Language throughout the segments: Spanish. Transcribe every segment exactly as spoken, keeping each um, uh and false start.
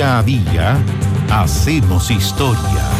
Día a día hacemos historia.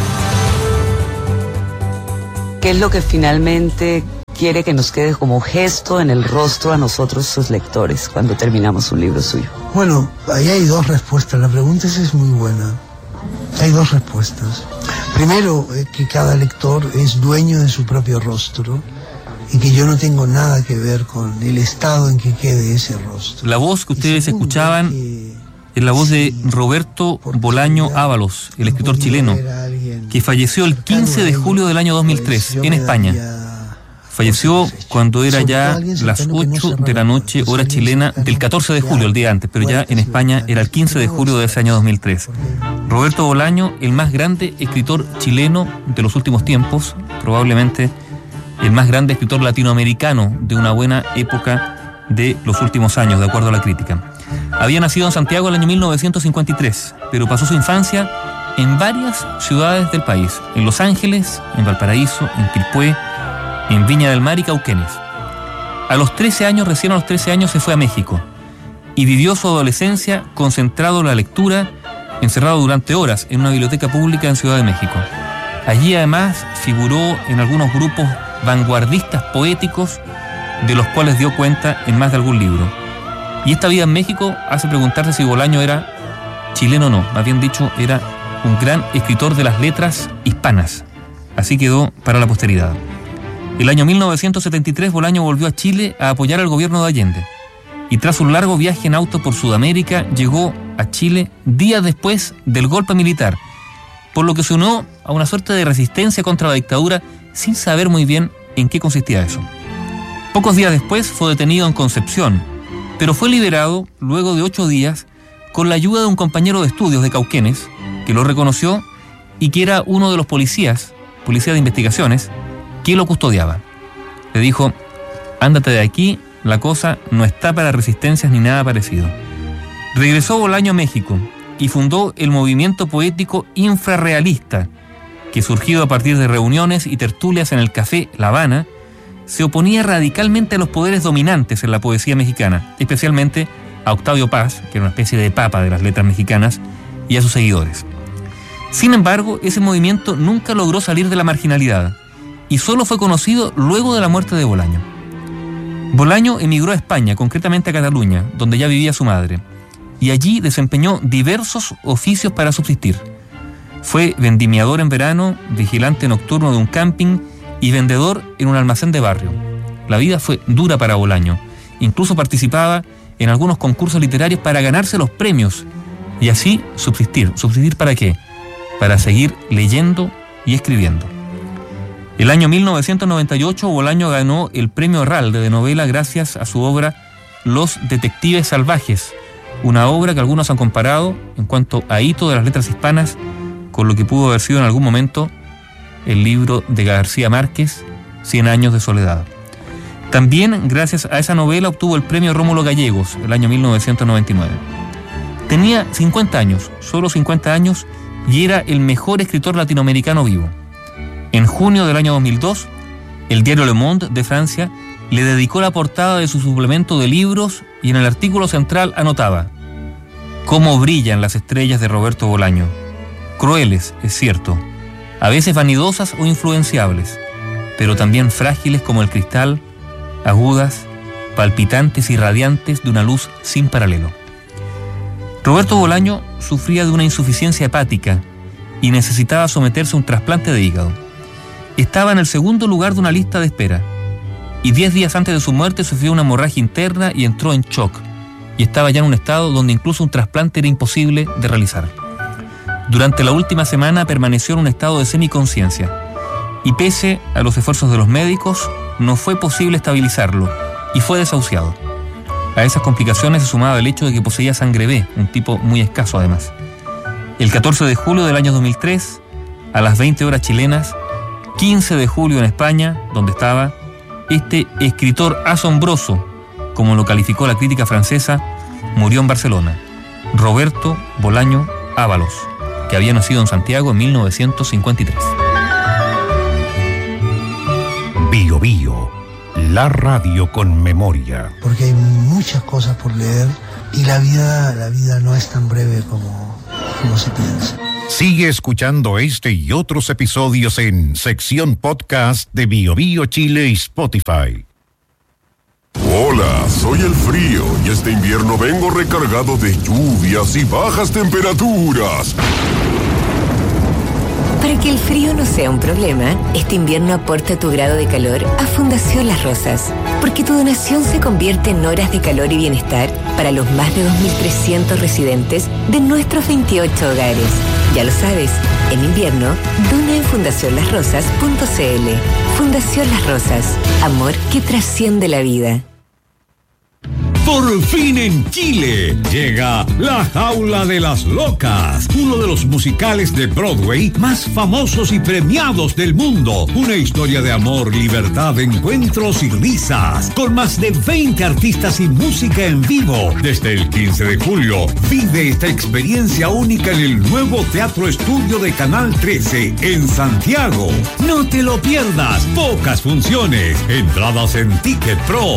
¿Qué es lo que finalmente quiere que nos quede como gesto en el rostro a nosotros, sus lectores, cuando terminamos un libro suyo? Bueno, ahí hay dos respuestas. La pregunta esa es muy buena. Hay dos respuestas. Primero, eh, que cada lector es dueño de su propio rostro y que yo no tengo nada que ver con el estado en que quede ese rostro. La voz que ustedes segundo, escuchaban que, es la voz de Roberto Bolaño Ábalos, el escritor chileno, que falleció el quince de julio del año dos mil tres en España. Falleció cuando era ya las ocho de la noche, hora chilena, del catorce de julio, el día antes, pero ya en España era el quince de julio de ese año dos mil tres. Roberto Bolaño, el más grande escritor chileno de los últimos tiempos, probablemente el más grande escritor latinoamericano de una buena época de los últimos años, de acuerdo a la crítica. Había nacido en Santiago el año mil novecientos cincuenta y tres, pero pasó su infancia en varias ciudades del país, en Los Ángeles, en Valparaíso, en Quilpué, en Viña del Mar y Cauquenes. A los trece años, recién a los trece años, se fue a México y vivió su adolescencia concentrado en la lectura, encerrado durante horas en una biblioteca pública en Ciudad de México. Allí además figuró en algunos grupos vanguardistas poéticos de los cuales dio cuenta en más de algún libro. Y esta vida en México hace preguntarse si Bolaño era chileno o no, más bien dicho, era un gran escritor de las letras hispanas. Así quedó para la posteridad. El año mil novecientos setenta y tres, Bolaño volvió a Chile a apoyar al gobierno de Allende. Y tras un largo viaje en auto por Sudamérica, llegó a Chile días después del golpe militar, por lo que se unió a una suerte de resistencia contra la dictadura sin saber muy bien en qué consistía eso. Pocos días después fue detenido en Concepción, pero fue liberado luego de ocho días con la ayuda de un compañero de estudios de Cauquenes, que lo reconoció y que era uno de los policías, policía de investigaciones, que lo custodiaba. Le dijo: ándate de aquí, la cosa no está para resistencias ni nada parecido. Regresó Bolaño a México y fundó el movimiento poético infrarrealista, que, surgido a partir de reuniones y tertulias en el Café La Habana, se oponía radicalmente a los poderes dominantes en la poesía mexicana, especialmente a Octavio Paz, que era una especie de papa de las letras mexicanas, y a sus seguidores. Sin embargo, ese movimiento nunca logró salir de la marginalidad y solo fue conocido luego de la muerte de Bolaño. Bolaño emigró a España, concretamente a Cataluña, donde ya vivía su madre, y allí desempeñó diversos oficios para subsistir. Fue vendimiador en verano, vigilante nocturno de un camping y vendedor en un almacén de barrio. La vida fue dura para Bolaño. Incluso participaba en algunos concursos literarios para ganarse los premios y así subsistir. ¿Subsistir para qué? Para seguir leyendo y escribiendo. El año mil novecientos noventa y ocho, Bolaño ganó el premio Herralde de novela gracias a su obra Los Detectives Salvajes, una obra que algunos han comparado, en cuanto a hito de las letras hispanas, con lo que pudo haber sido en algún momento el libro de García Márquez, Cien años de soledad. También, gracias a esa novela, obtuvo el premio Rómulo Gallegos, el año mil novecientos noventa y nueve. Tenía cincuenta años, solo cincuenta años, y era el mejor escritor latinoamericano vivo. En junio del año dos mil dos, el diario Le Monde de Francia le dedicó la portada de su suplemento de libros y en el artículo central anotaba: «Cómo brillan las estrellas de Roberto Bolaño. Crueles, es cierto, a veces vanidosas o influenciables, pero también frágiles como el cristal, agudas, palpitantes y radiantes de una luz sin paralelo». Roberto Bolaño sufría de una insuficiencia hepática y necesitaba someterse a un trasplante de hígado. Estaba en el segundo lugar de una lista de espera y diez días antes de su muerte sufrió una hemorragia interna y entró en shock, y estaba ya en un estado donde incluso un trasplante era imposible de realizar. Durante la última semana permaneció en un estado de semiconciencia y pese a los esfuerzos de los médicos no fue posible estabilizarlo y fue desahuciado. A esas complicaciones se sumaba el hecho de que poseía sangre B, un tipo muy escaso además. El catorce de julio del año dos mil tres, a las veinte horas chilenas, quince de julio en España, donde estaba, este escritor asombroso, como lo calificó la crítica francesa, murió en Barcelona. Roberto Bolaño Ábalos, que había nacido en Santiago en mil novecientos cincuenta y tres. Bio Bio, la radio con memoria. Porque hay muchas cosas por leer y la vida, la vida no es tan breve como, como se piensa. Sigue escuchando este y otros episodios en sección podcast de Bio Bio Chile y Spotify. Hola, soy el frío y este invierno vengo recargado de lluvias y bajas temperaturas. Para que el frío no sea un problema, este invierno aporta tu grado de calor a Fundación Las Rosas, porque tu donación se convierte en horas de calor y bienestar para los más de dos mil trescientos residentes de nuestros veintiocho hogares. Ya lo sabes, en invierno, dona en fundación las rosas punto c l. Fundación Las Rosas, amor que trasciende la vida. Por fin en Chile llega La Jaula de las Locas, uno de los musicales de Broadway más famosos y premiados del mundo. Una historia de amor, libertad, encuentros y risas, con más de veinte artistas y música en vivo. Desde el quince de julio, vive esta experiencia única en el nuevo Teatro Estudio de Canal trece en Santiago. No te lo pierdas, pocas funciones, entradas en Ticket Pro.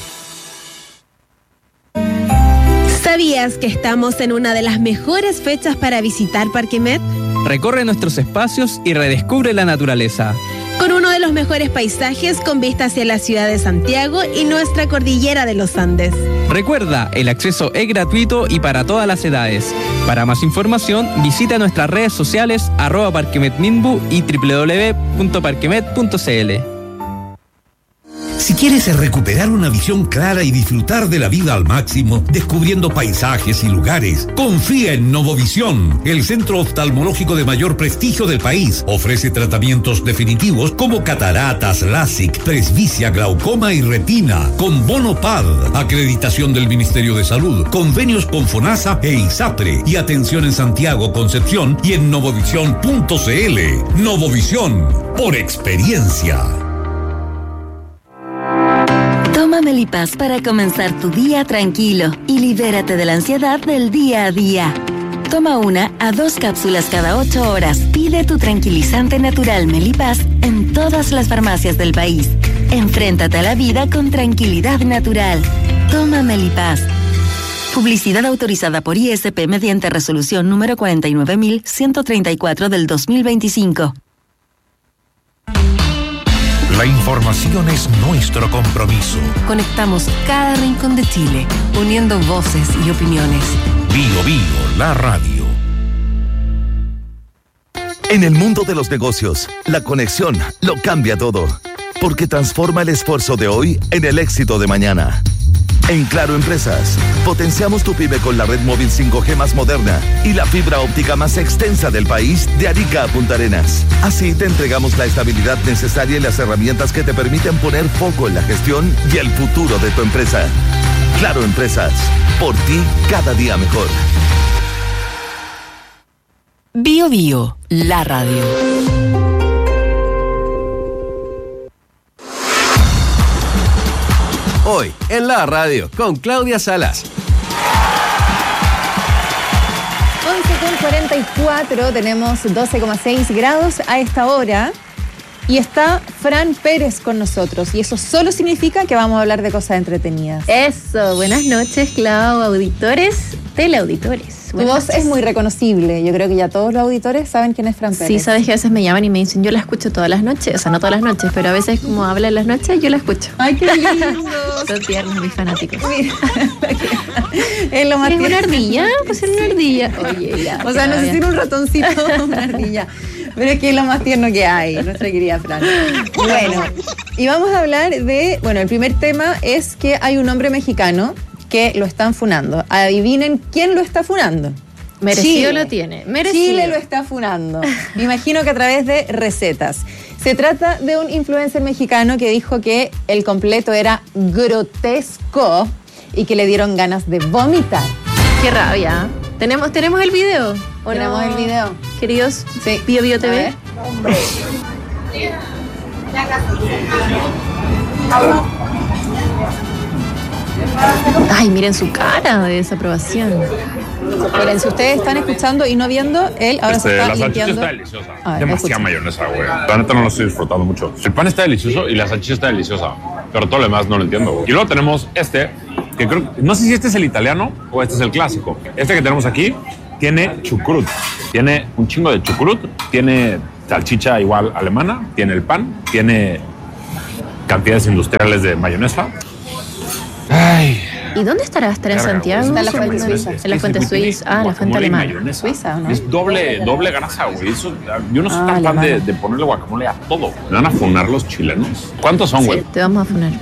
¿Sabías que estamos en una de las mejores fechas para visitar Parque Met? Recorre nuestros espacios y redescubre la naturaleza. Con uno de los mejores paisajes con vista hacia la ciudad de Santiago y nuestra cordillera de los Andes. Recuerda, el acceso es gratuito y para todas las edades. Para más información, visita nuestras redes sociales arroba parquemetminbu y doble u doble u doble u punto parquemet punto c l. Si quieres recuperar una visión clara y disfrutar de la vida al máximo, descubriendo paisajes y lugares, confía en Novovisión, el centro oftalmológico de mayor prestigio del país. Ofrece tratamientos definitivos como cataratas, LASIK, presbicia, glaucoma y retina, con bono P A D, acreditación del Ministerio de Salud, convenios con FONASA e ISAPRE, y atención en Santiago, Concepción y en novovisión punto c l. Novovisión, por experiencia. Toma Melipaz para comenzar tu día tranquilo y libérate de la ansiedad del día a día. Toma una a dos cápsulas cada ocho horas. Pide tu tranquilizante natural Melipaz en todas las farmacias del país. Enfréntate a la vida con tranquilidad natural. Toma Melipaz. Publicidad autorizada por I S P mediante resolución número cuarenta y nueve mil ciento treinta y cuatro del dos mil veinticinco. La información es nuestro compromiso. Conectamos cada rincón de Chile, uniendo voces y opiniones. Bio Bio, la radio. En el mundo de los negocios, la conexión lo cambia todo, porque transforma el esfuerzo de hoy en el éxito de mañana. En Claro Empresas, potenciamos tu pyme con la red móvil cinco G más moderna y la fibra óptica más extensa del país, de Arica a Punta Arenas. Así te entregamos la estabilidad necesaria y las herramientas que te permiten poner foco en la gestión y el futuro de tu empresa. Claro Empresas, por ti cada día mejor. Bio Bio, la radio. Hoy, en la radio, con Claudia Salas. once con cuarenta y cuatro, tenemos doce coma seis grados a esta hora. Y está Fran Pérez con nosotros. Y eso solo significa que vamos a hablar de cosas entretenidas. Eso, buenas noches, Clau, auditores, teleauditores. Tu voz es muy reconocible. Yo creo que ya todos los auditores saben quién es Fran Pérez. Sí, sabes que a veces me llaman y me dicen, yo la escucho todas las noches. O sea, no todas las noches, pero a veces como habla en las noches, yo la escucho. ¡Ay, qué lindo! Son tiernos mis fanáticos. Mira, es lo más ¿Es una ardilla? Pues es una ardilla. Oye, ya. O sea, no sé si era un ratoncito o una ardilla. Pero es que es lo más tierno que hay, nuestra querida Fran. Bueno, y vamos a hablar de... Bueno, el primer tema es que hay un hombre mexicano que lo están funando. Adivinen quién lo está funando. Merecido Chile. Lo tiene. Merecido. Chile lo está funando. Me imagino que a través de recetas. Se trata de un influencer mexicano que dijo que el completo era grotesco y que le dieron ganas de vomitar. Qué rabia. ¿Tenemos, ¿tenemos el video? ¿O Tenemos no? el video. Queridos, sí. Bio Bio T V. Hombre. Ay, miren su cara de desaprobación. Miren, si ustedes están escuchando y no viendo, él ahora este, se está la salchicha limpiando. está deliciosa. A ver, demasiada escucha. mayonesa, güey. La neta no lo estoy disfrutando mucho. El pan está delicioso y la salchicha está deliciosa. Pero todo lo demás no lo entiendo, güey. Y luego tenemos este, que creo, no sé si este es el italiano o este es el clásico. Este que tenemos aquí tiene chucrut, tiene un chingo de chucrut, tiene salchicha igual alemana, tiene el pan, tiene cantidades industriales de mayonesa. Ay. ¿Y dónde estará? ¿Estará en Santiago? Está en la fuente suiza. En la fuente suiza. Ah, la fuente alemana. Suiza, ¿no? Es doble, doble grasa, güey. Eso, yo no soy Ah, tan fan alemana. de, de ponerle guacamole a todo. ¿Me van a funar los chilenos? ¿Cuántos son, güey? Sí, te vamos a poner.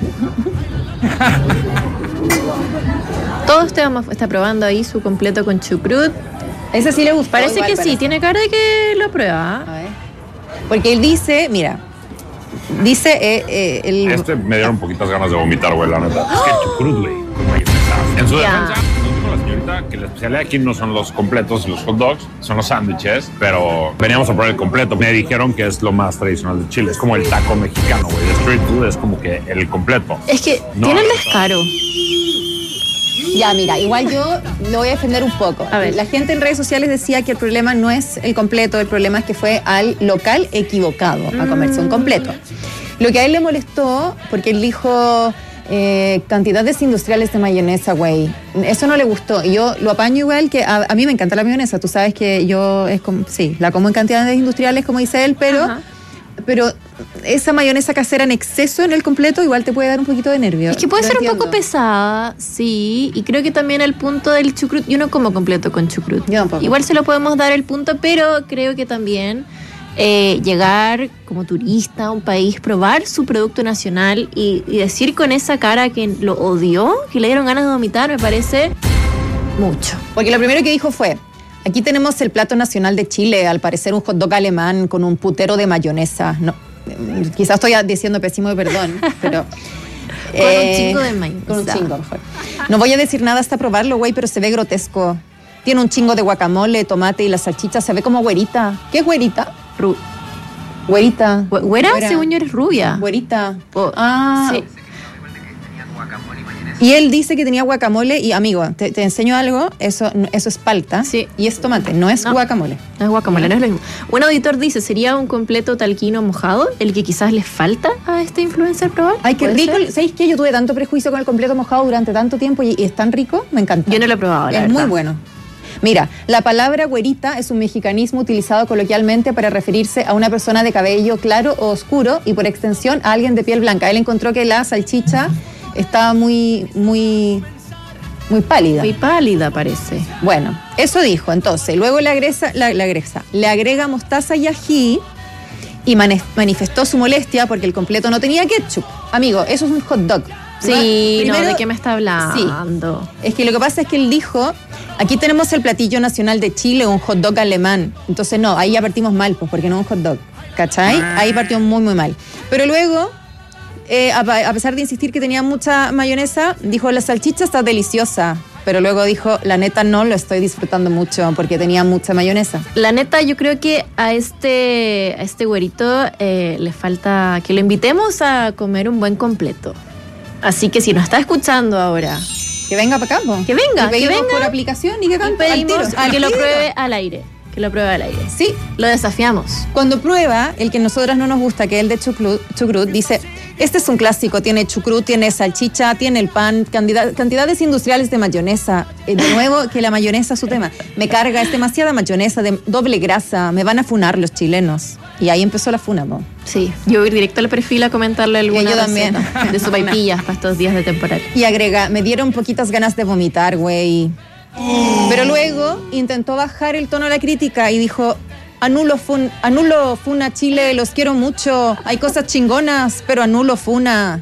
Todos te vamos a estar probando ahí su completo con chucrut. Ese sí le gustó. Parece igual, que parece. sí, tiene cara de que lo prueba. A ver. Porque él dice, mira, dice eh, eh, el... Este me dieron poquitas ganas de vomitar, güey, la neta. Es que el chucrut, güey, con mayonesa. En su Ya. defensa, nos dijo la señorita que la especialidad aquí no son los completos y los hot dogs, son los sándwiches, pero veníamos a probar el completo. Me dijeron que es lo más tradicional de Chile. Es como el taco mexicano, güey. El street food es como que el completo. Es que No, tiene el no, descaro. Ya, mira, igual yo lo voy a defender un poco. A ver. La gente en redes sociales decía que el problema no es el completo, el problema es que fue al local equivocado a comerse un completo. Lo que a él le molestó, porque él dijo eh, cantidades industriales de mayonesa, güey. Eso no le gustó. Y yo lo apaño igual, que a, a mí me encanta la mayonesa. Tú sabes que yo, es como, sí, la como en cantidades industriales, como dice él, pero... Ajá. Pero esa mayonesa casera en exceso en el completo igual te puede dar un poquito de nervio. Es que puede Lo ser un entiendo. poco pesada, sí. Y creo que también el punto del chucrut, yo no como completo con chucrut. Yo tampoco. Igual se lo podemos dar el punto, pero creo que también eh, llegar como turista a un país, probar su producto nacional y, y decir con esa cara que lo odió, que le dieron ganas de vomitar, me parece mucho. Porque lo primero que dijo fue, aquí tenemos el plato nacional de Chile, al parecer un hot dog alemán con un putero de mayonesa. No, eh, quizás estoy diciendo pésimo, perdón, pero... Con un chingo de mayonesa. Con un chingo, mejor. No voy a decir nada hasta probarlo, güey, pero se ve grotesco. Tiene un chingo de guacamole, tomate y la salchicha se ve como güerita. ¿Qué es güerita? Ru- Güerita. Gü- ¿Güera? Según yo eres rubia. Güerita. Oh, Ah. sí. Y él dice que tenía guacamole y, amigo, te, te enseño algo, eso, eso es palta Sí. y es tomate, no es No. guacamole. No es guacamole, no es lo mismo. Un auditor dice, ¿sería un completo talquino mojado el que quizás le falta a este influencer probar? Ay, qué ¿Puede rico. ser? ¿Sabéis qué? Yo tuve tanto prejuicio con el completo mojado durante tanto tiempo y, y es tan rico, me encanta. Yo no lo he probado, la Es verdad. muy bueno. Mira, la palabra güerita es un mexicanismo utilizado coloquialmente para referirse a una persona de cabello claro o oscuro y por extensión a alguien de piel blanca. Él encontró que la salchicha estaba muy, muy, muy pálida. Muy pálida parece. Bueno, eso dijo. Entonces, luego le agrega, la, le agrega, le agrega mostaza y ají y mane- manifestó su molestia porque el completo no tenía ketchup. Amigo, eso es un hot dog. Sí, no, Primero- ¿de qué me está hablando? Es que lo que pasa es que él dijo, aquí tenemos el platillo nacional de Chile, un hot dog alemán. Entonces, no, ahí ya partimos mal, pues, porque no es un hot dog. ¿Cachai? Ahí partió muy, muy mal. Pero luego, eh, a, a pesar de insistir que tenía mucha mayonesa, dijo, la salchicha está deliciosa. Pero luego dijo, la neta no lo estoy disfrutando mucho porque tenía mucha mayonesa. La neta, yo creo que a este, a este güerito eh, le falta que lo invitemos a comer un buen completo. Así que si nos está escuchando ahora, Que venga para acá, po. que venga, Y que pedimos venga por aplicación y que y cante al pedimos tiro, al que lo tiro. pruebe al aire. Que lo pruebe al aire. Sí, Lo desafiamos. cuando prueba el que a nosotras no nos gusta, que es el de chucrut, chucrut, dice, este es un clásico, tiene chucrut, tiene salchicha, tiene el pan, cantidad- cantidades industriales de mayonesa. Eh, de nuevo, que la mayonesa es su tema. Me carga, es demasiada mayonesa, de doble grasa, me van a funar los chilenos. Y ahí empezó la funa, po. Sí, yo voy a ir directo al perfil a comentarle alguna yo también. receta de sopaipillas para estos días de temporada. Y agrega, me dieron poquitas ganas de vomitar, güey. Pero luego intentó bajar el tono de la crítica y dijo, anulo, fun, anulo Funa Chile, los quiero mucho, hay cosas chingonas, pero anulo Funa.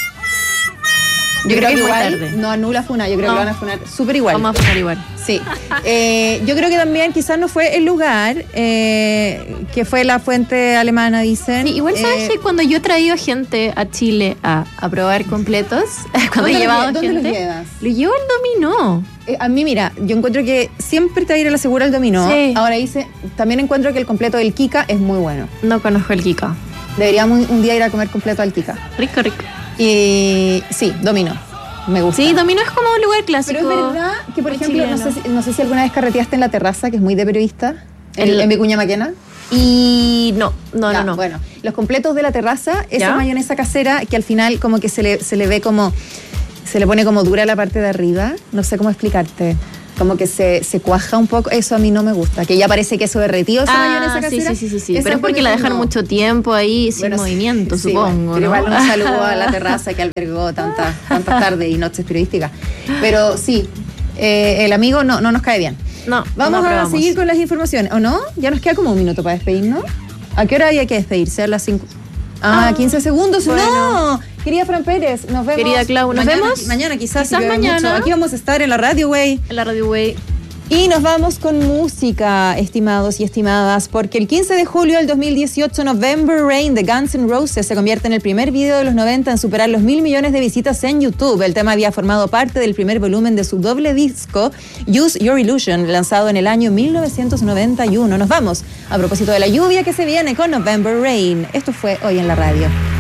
Yo, Yo creo que creo que muy igual tarde. no anula Funa, yo creo No. que lo van a funar súper igual. Vamos a funar igual. Sí. Eh, yo creo que también quizás no fue el lugar, eh, que fue la fuente alemana, dicen. Sí, igual sabes Eh, que cuando yo he traído gente a Chile a, a probar completos, cuando ¿Dónde he los llevado lle- dónde gente, los llevas? lo llevo al dominó. Eh, a mí, mira, yo encuentro que siempre te va a ir a la segura el dominó. Sí. Ahora dice, también encuentro que el completo del Kika es muy bueno. No conozco el Kika. Deberíamos un, un día ir a comer completo al Kika. Rico, rico. Y sí, dominó. Me gusta. Sí, dominó es como un lugar clásico. Pero es verdad que, por ejemplo, no sé, chileno. si, no sé si alguna vez carreteaste en La Terraza, que es muy de periodista, en, El- en Vicuña Maquena. Y no, no, Ya, no, no. Bueno, los completos de La Terraza, esa ¿Ya? mayonesa casera que al final como que se le, se le ve como... se le pone como dura la parte de arriba. No sé cómo explicarte. Como que se, se cuaja un poco. Eso a mí no me gusta. Que ya parece queso derretido esa ah, mayonesa casera. Sí, sí, sí, sí. Pero es porque la dejan no. mucho tiempo ahí sin bueno, movimiento, sí, supongo. Bueno, pero ¿no? igual un saludo a la terraza que albergó tantas, tantas tardes y noches periodísticas. Pero sí, eh, el amigo no, no nos cae bien. No, Vamos no a seguir con las informaciones. ¿O no? Ya nos queda como un minuto para despedirnos. ¿A qué hora hay que despedirse? A las cinco. Ah, ah, quince segundos. Bueno. ¡No! Querida Fran Pérez, nos vemos. Querida Clau, ¿nos mañana, vemos? Mañana quizás. Quizás mañana. Mucho. Aquí vamos a estar en la Radio Way. En la Radio Way. Y nos vamos con música, estimados y estimadas, porque el quince de julio del dos mil dieciocho, November Rain de Guns N' Roses se convierte en el primer video de los noventa en superar los mil millones de visitas en YouTube. El tema había formado parte del primer volumen de su doble disco, Use Your Illusion, lanzado en el año mil novecientos noventa y uno. Nos vamos a propósito de la lluvia que se viene con November Rain. Esto fue Hoy en la Radio.